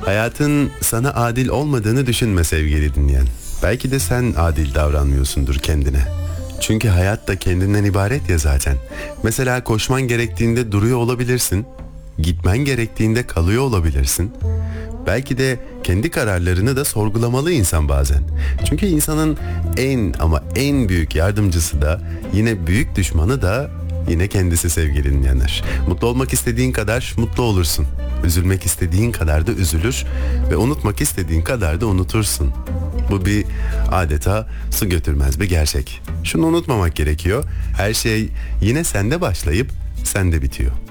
Hayatın sana adil olmadığını düşünme sevgili dinleyen. Belki de sen adil davranmıyorsundur kendine. Çünkü hayat da kendinden ibaret ya zaten. Mesela koşman gerektiğinde duruyor olabilirsin. Gitmen gerektiğinde kalıyor olabilirsin. Belki de kendi kararlarını da sorgulamalı insan bazen. Çünkü insanın en ama en büyük yardımcısı da, yine büyük düşmanı da yine kendisi sevgili dinleyenler. Mutlu olmak istediğin kadar mutlu olursun. Üzülmek istediğin kadar da üzülür ve unutmak istediğin kadar da unutursun. Bu bir adeta su götürmez bir gerçek. Şunu unutmamak gerekiyor. Her şey yine sende başlayıp sende bitiyor.